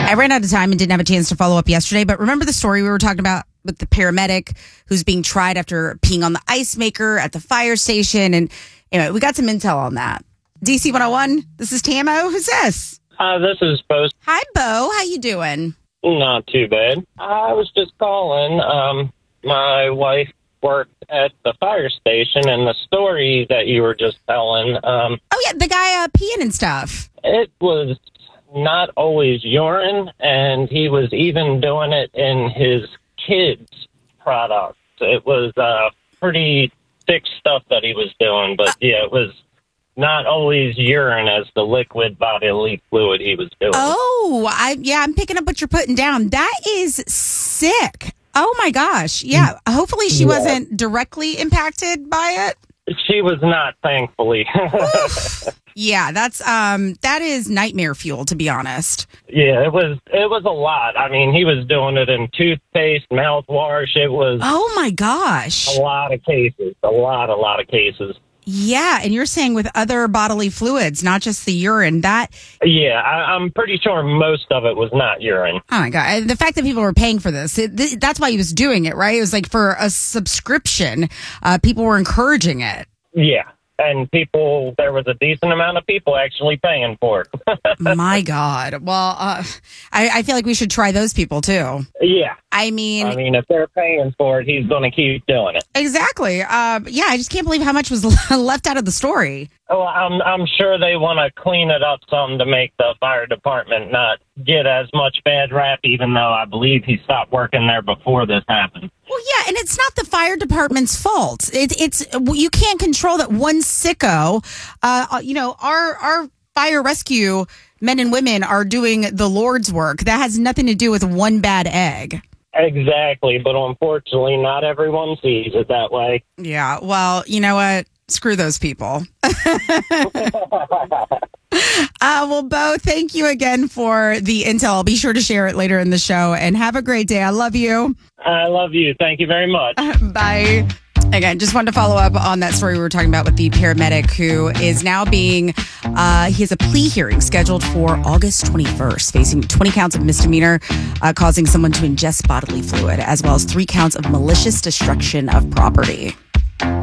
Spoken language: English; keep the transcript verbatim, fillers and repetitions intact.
I ran out of time and didn't have a chance to follow up yesterday, but remember the story we were talking about with the paramedic who's being tried after peeing on the ice maker at the fire station? And anyway, we got some intel on that. D C one oh one, this is Tamo. Who's this? Uh, this is Bo. Hi, Bo. How you doing? Not too bad. I was just calling. Um, my wife worked at the fire station, and the story that you were just telling, um, Oh, yeah, the guy uh, peeing and stuff. it was not always urine, and he was even doing it in his kids' products. It was uh, pretty thick stuff that he was doing, but yeah, it was not always urine as the liquid bodily fluid he was doing. Oh, I yeah, I'm picking up what you're putting down. That is sick. Oh, my gosh. Yeah, hopefully she Yeah. wasn't directly impacted by it. She was not, thankfully. Yeah, that's um that is nightmare fuel, to be honest. Yeah, it was it was a lot. I mean, he was doing it in toothpaste, mouthwash. It was Oh my gosh. a lot of cases, a lot, a lot of cases. Yeah, and you're saying with other bodily fluids, not just the urine. That Yeah, I, I'm pretty sure most of it was not urine. oh my god, the fact that people were paying for this, it, th- that's why he was doing it, right? It was like for a subscription. Uh, people were encouraging it. Yeah, and people, there was a decent amount of people actually paying for it. My God. Well, uh, I, I feel like we should try those people too. Yeah, I mean, I mean, if they're paying for it, he's going to keep doing it. exactly. Uh, yeah, I just can't believe how much was left out of the story. Oh, I'm I'm sure they want to clean it up some to make the fire department not get as much bad rap, even though I believe he stopped working there before this happened. Well, yeah, and it's not the fire department's fault. It, it's you can't control that one sicko. Uh, you know, our our fire rescue men and women are doing the Lord's work. That has nothing to do with one bad egg. Exactly, but unfortunately, not everyone sees it that way. Yeah, well, you know what? Screw those people. uh, well, Bo, thank you again for the intel. I'll be sure to share it later in the show. And have a great day. I love you. I love you. Thank you very much. Bye. Again, just wanted to follow up on that story we were talking about with the paramedic who is now being, uh, he has a plea hearing scheduled for August twenty-first, facing twenty counts of misdemeanor, uh, causing someone to ingest bodily fluid, as well as three counts of malicious destruction of property.